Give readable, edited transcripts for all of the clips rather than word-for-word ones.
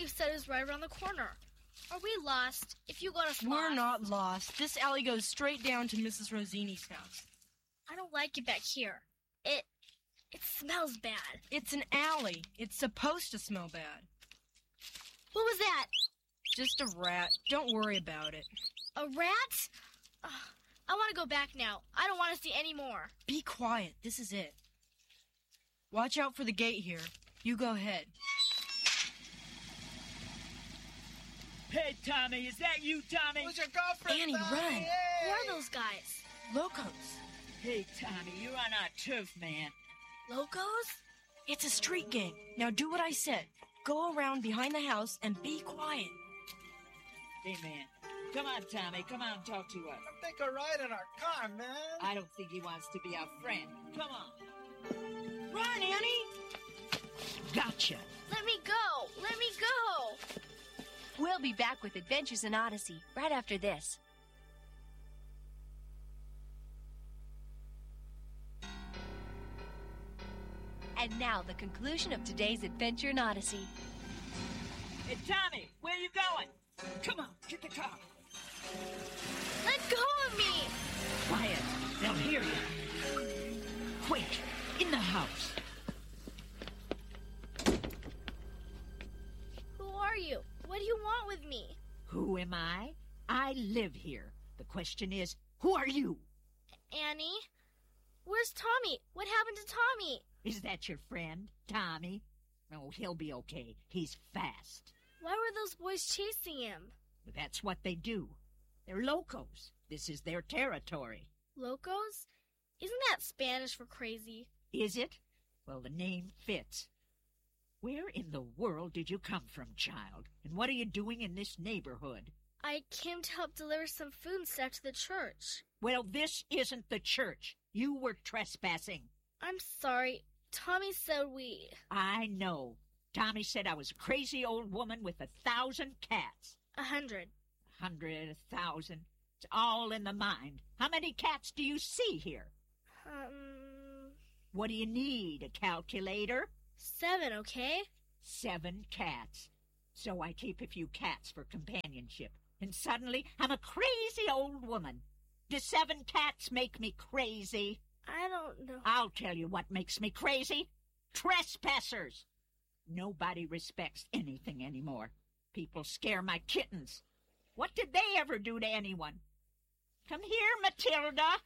you said it was right around the corner. Are we lost? If you got us lost... We're not lost. This alley goes straight down to Mrs. Rosini's house. I don't like it back here. It smells bad. It's an alley. It's supposed to smell bad. What was that? Just a rat. Don't worry about it. A rat? I want to go back now. I don't want to see any more. Be quiet. This is it. Watch out for the gate here. You go ahead. Hey, Tommy, is that you, Tommy? Who's your girlfriend, Annie, Tommy? run. Hey. Who are those guys? Locos. Hey, Tommy, you're on our turf, man. Locos? It's a street gang. Now do what I said. Go around behind the house and be quiet. Hey, man. Come on, Tommy. Come on and talk to us. Take a ride in our car, man. I don't think he wants to be our friend. Come on. Run, Annie! Gotcha. Let me go! Let me go! We'll be back with Adventures in Odyssey right after this. And now the conclusion of today's Adventure in Odyssey. Hey, Tommy, where are you going? Come on, get the car. Let go of me! Quiet. They'll hear you. Quick, in the house. Who are you? What do you want with me? Who am I? I live here. The question is, who are you? Annie? Where's Tommy? What happened to Tommy? Is that your friend, Tommy? Oh, he'll be okay. He's fast. Why were those boys chasing him? That's what they do. They're locos. This is their territory. Locos? Isn't that Spanish for crazy? Is it? Well, the name fits. Where in the world did you come from, child? And what are you doing in this neighborhood? I came to help deliver some food and stuff to the church. Well, this isn't the church. You were trespassing. I'm sorry. Tommy said we... I know. Tommy said I was a crazy old woman with 1,000 cats. 100. 100, 1,000. It's all in the mind. How many cats do you see here? What do you need, a calculator? 7, okay? 7 cats. So I keep a few cats for companionship. And suddenly I'm a crazy old woman. Do 7 cats make me crazy? I don't know. I'll tell you what makes me crazy. Trespassers. Nobody respects anything anymore. People scare my kittens. What did they ever do to anyone? Come here, Matilda.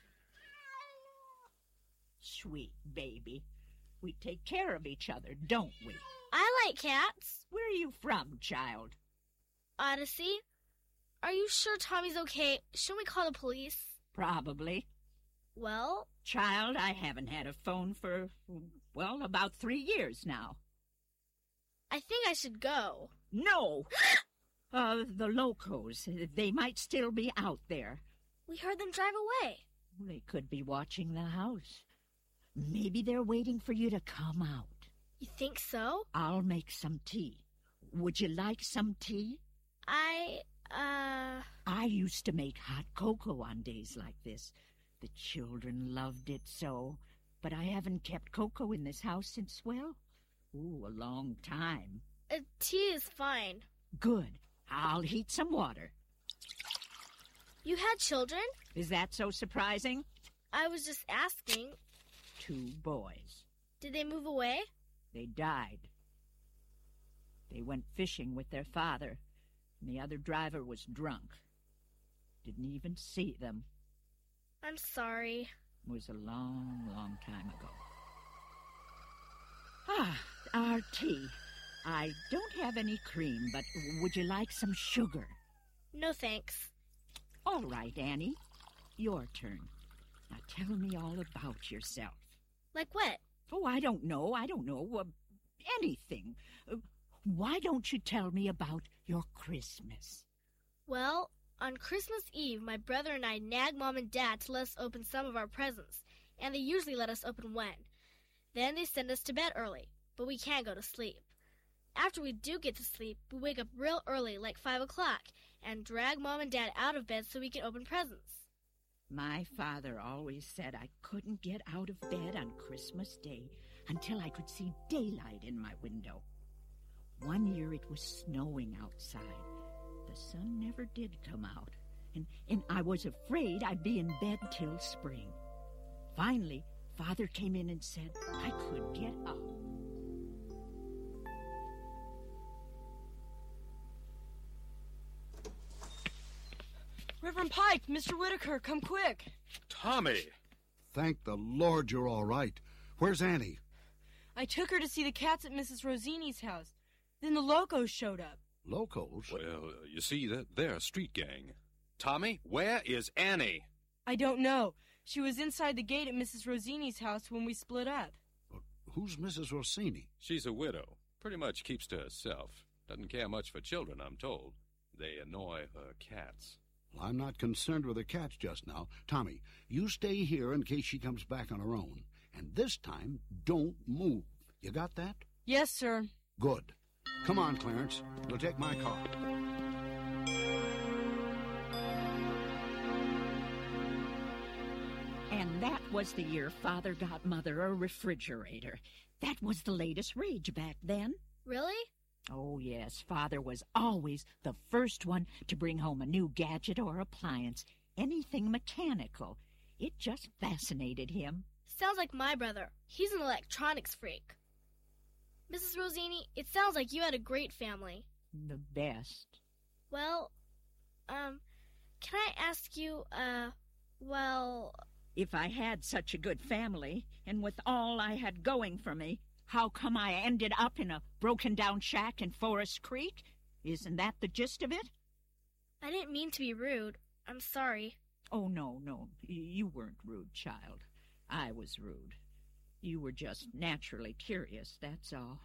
Sweet baby. We take care of each other, don't we? I like cats. Where are you from, child? Odyssey? Are you sure Tommy's okay? Shouldn't we call the police? Probably. Well? Child, I haven't had a phone for, well, about 3 years now. I think I should go. No! The locos, they might still be out there. We heard them drive away. They could be watching the house. Maybe they're waiting for you to come out. You think so? I'll make some tea. Would you like some tea? I used to make hot cocoa on days like this. The children loved it so. But I haven't kept cocoa in this house since, well, a long time. Tea is fine. Good. I'll heat some water. You had children? Is that so surprising? I was just asking. 2 boys. Did they move away? They died. They went fishing with their father, and the other driver was drunk. Didn't even see them. I'm sorry. It was a long, long time ago. Our tea. I don't have any cream, but would you like some sugar? No, thanks. All right, Annie. Your turn. Now tell me all about yourself. Like what? Oh, I don't know. Anything. Why don't you tell me about your Christmas? Well, on Christmas Eve, my brother and I nag Mom and Dad to let us open some of our presents, and they usually let us open one. Then they send us to bed early, but we can't go to sleep. After we do get to sleep, we wake up real early, like 5 o'clock, and drag Mom and Dad out of bed so we can open presents. My father always said I couldn't get out of bed on Christmas Day until I could see daylight in my window. One year it was snowing outside. The sun never did come out, and I was afraid I'd be in bed till spring. Finally, Father came in and said I could get up. Reverend Pike, Mr. Whitaker, come quick. Tommy! Thank the Lord you're all right. Where's Annie? I took her to see the cats at Mrs. Rosini's house. Then the locos showed up. Locos? Well, you see, they're a street gang. Tommy, where is Annie? I don't know. She was inside the gate at Mrs. Rosini's house when we split up. Who's Mrs. Rossini? She's a widow. Pretty much keeps to herself. Doesn't care much for children, I'm told. They annoy her cats. Well, I'm not concerned with the cats just now. Tommy, you stay here in case she comes back on her own. And this time, don't move. You got that? Yes, sir. Good. Come on, Clarence. We'll take my car. And that was the year Father got Mother a refrigerator. That was the latest rage back then. Really? Oh, yes, Father was always the first one to bring home a new gadget or appliance, anything mechanical. It just fascinated him. Sounds like my brother. He's an electronics freak. Mrs. Rosini, it sounds like you had a great family. The best. Well, can I ask you, well... If I had such a good family, and with all I had going for me, how come I ended up in a broken-down shack in Forest Creek? Isn't that the gist of it? I didn't mean to be rude. I'm sorry. Oh, no, you weren't rude, child. I was rude. You were just naturally curious, that's all.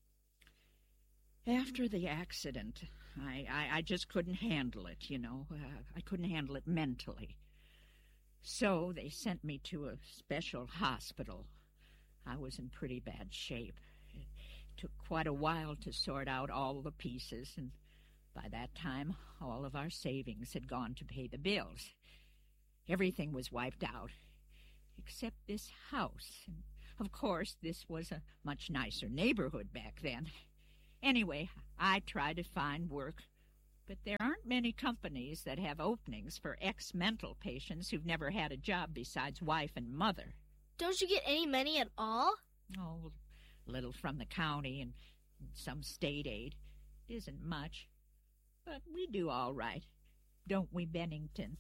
After the accident, I just couldn't handle it, you know. I couldn't handle it mentally. So they sent me to a special hospital. I was in pretty bad shape. It took quite a while to sort out all the pieces, and by that time, all of our savings had gone to pay the bills. Everything was wiped out, except this house. And of course, this was a much nicer neighborhood back then. Anyway, I tried to find work, but there aren't many companies that have openings for ex-mental patients who've never had a job besides wife and mother. Don't you get any money at all? Oh, little from the county and some state aid. It isn't much, but we do all right, don't we, Bennington?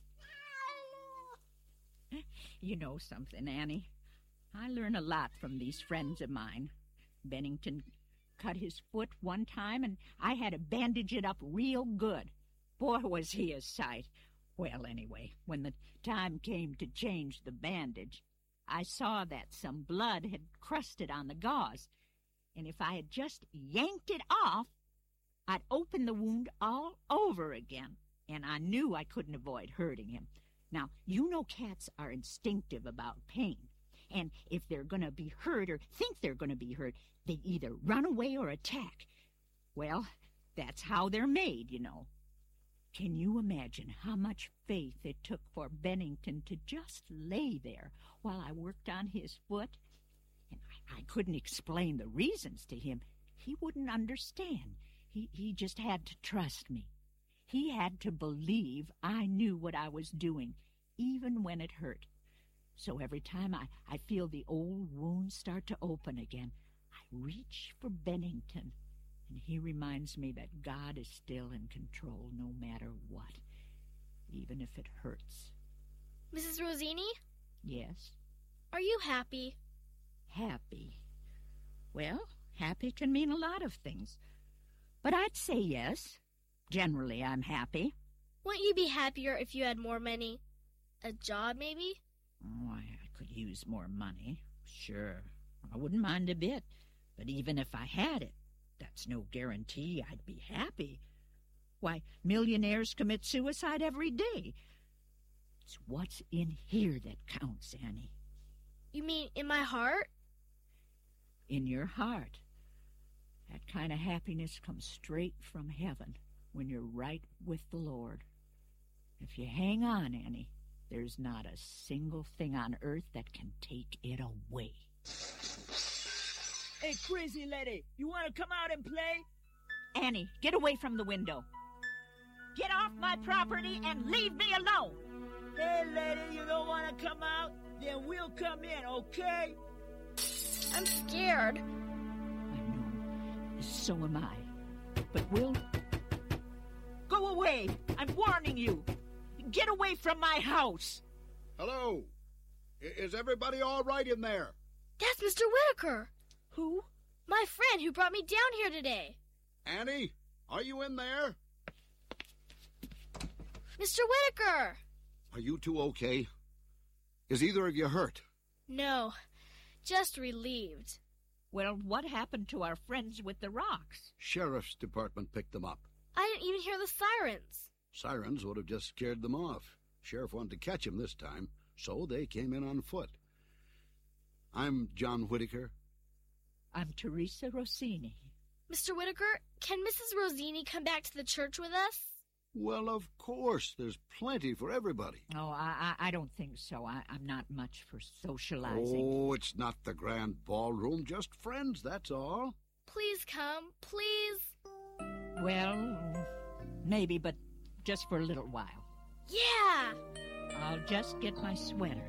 You know something, Annie? I learn a lot from these friends of mine. Bennington cut his foot one time, and I had to bandage it up real good. Boy, was he a sight. Well, anyway, when the time came to change the bandage, I saw that some blood had crusted on the gauze, and if I had just yanked it off, I'd open the wound all over again, and I knew I couldn't avoid hurting him. Now, you know cats are instinctive about pain, and if they're going to be hurt or think they're going to be hurt, they either run away or attack. Well, that's how they're made, you know. Can you imagine how much faith it took for Bennington to just lay there while I worked on his foot? And I couldn't explain the reasons to him. He wouldn't understand. He just had to trust me. He had to believe I knew what I was doing, even when it hurt. So every time I feel the old wounds start to open again, I reach for Bennington, and he reminds me that God is still in control no matter what, even if it hurts. Mrs. Rosini? Yes? Are you happy? Happy? Well, happy can mean a lot of things, but I'd say yes. Generally, I'm happy. Wouldn't you be happier if you had more money? A job, maybe? Oh, I could use more money, sure. I wouldn't mind a bit. But even if I had it, that's no guarantee I'd be happy. Why, millionaires commit suicide every day. It's what's in here that counts, Annie. You mean in my heart? In your heart. That kind of happiness comes straight from heaven when you're right with the Lord. If you hang on, Annie, there's not a single thing on earth that can take it away. Hey, crazy lady, you want to come out and play? Annie, get away from the window. Get off my property and leave me alone. Hey, lady, you don't want to come out? Then we'll come in, okay? I'm scared. I know. So am I. But Will, go away. I'm warning you. Get away from my house. Hello. Is everybody all right in there? That's Mr. Whitaker. Who? My friend who brought me down here today. Annie, are you in there? Mr. Whitaker! Are you two okay? Is either of you hurt? No, just relieved. Well, what happened to our friends with the rocks? Sheriff's department picked them up. I didn't even hear the sirens. Sirens would have just scared them off. Sheriff wanted to catch him this time, so they came in on foot. I'm John Whitaker. I'm Teresa Rossini. Mr. Whitaker, can Mrs. Rosini come back to the church with us? Well, of course. There's plenty for everybody. Oh, I don't think so. I'm not much for socializing. Oh, it's not the grand ballroom. Just friends, that's all. Please come, please. Well, maybe, but just for a little while. Yeah! I'll just get my sweater.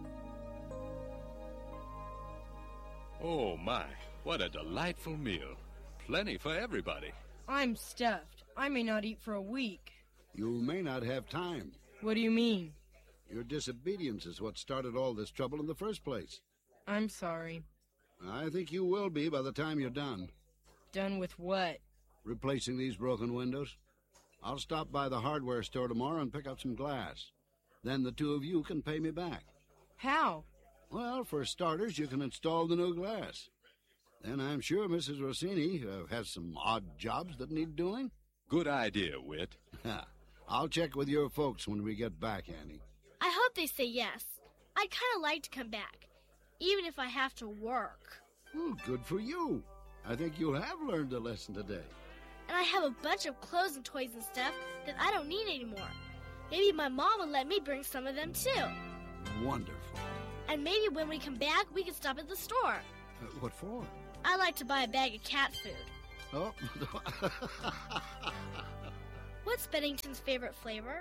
Oh, my. What a delightful meal. Plenty for everybody. I'm stuffed. I may not eat for a week. You may not have time. What do you mean? Your disobedience is what started all this trouble in the first place. I'm sorry. I think you will be by the time you're done. Done with what? Replacing these broken windows. I'll stop by the hardware store tomorrow and pick up some glass. Then the two of you can pay me back. How? Well, for starters, you can install the new glass. Then I'm sure Mrs. Rossini has some odd jobs that need doing. Good idea, Whit. I'll check with your folks when we get back, Annie. I hope they say yes. I'd kind of like to come back, even if I have to work. Well, good for you. I think you have learned a lesson today. And I have a bunch of clothes and toys and stuff that I don't need anymore. Maybe my mom would let me bring some of them, too. Wonderful. And maybe when we come back, we can stop at the store. What for? I like to buy a bag of cat food. Oh. What's Bennington's favorite flavor?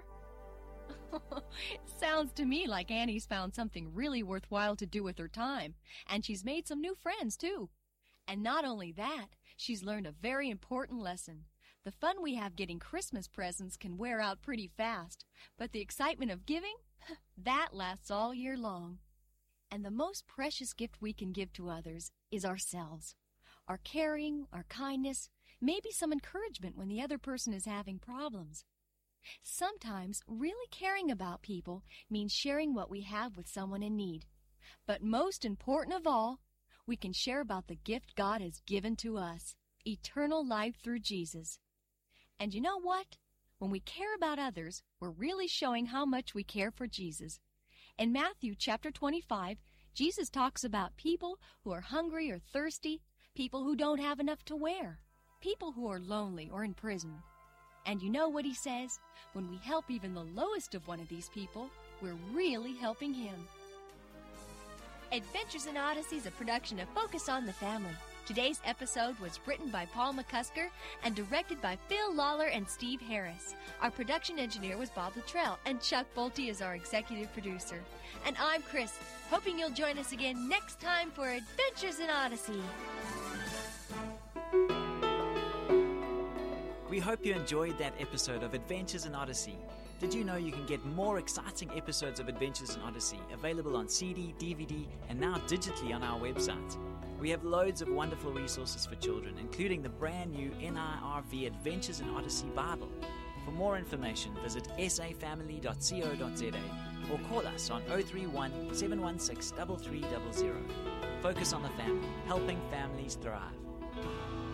Sounds to me like Annie's found something really worthwhile to do with her time, and she's made some new friends, too. And not only that, she's learned a very important lesson. The fun we have getting Christmas presents can wear out pretty fast, but the excitement of giving, that lasts all year long. And the most precious gift we can give to others is ourselves. Our caring, our kindness, maybe some encouragement when the other person is having problems. Sometimes really caring about people means sharing what we have with someone in need. But most important of all, we can share about the gift God has given to us, eternal life through Jesus. And you know what? When we care about others, we're really showing how much we care for Jesus. In Matthew chapter 25, Jesus talks about people who are hungry or thirsty, people who don't have enough to wear, people who are lonely or in prison. And you know what he says? When we help even the lowest of one of these people, we're really helping him. Adventures in Odyssey is a production of Focus on the Family. Today's episode was written by Paul McCusker and directed by Phil Lawler and Steve Harris. Our production engineer was Bob Luttrell, and Chuck Bolte is our executive producer. And I'm Chris, hoping you'll join us again next time for Adventures in Odyssey. We hope you enjoyed that episode of Adventures in Odyssey. Did you know you can get more exciting episodes of Adventures in Odyssey available on CD, DVD, and now digitally on our website? We have loads of wonderful resources for children, including the brand new NIRV Adventures in Odyssey Bible. For more information, visit safamily.co.za or call us on 031 716 3300. Focus on the family, helping families thrive.